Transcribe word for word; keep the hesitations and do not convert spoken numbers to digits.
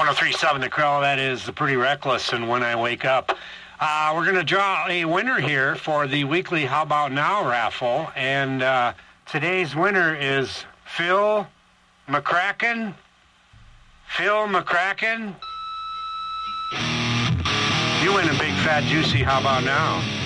one oh three point seven The Crow, that is the Pretty Reckless, and When I Wake Up. Uh, we're going to draw a winner here for the weekly How About Now raffle, and uh, today's winner is Phil McCracken. Phil McCracken. You win a big, fat, juicy How About Now.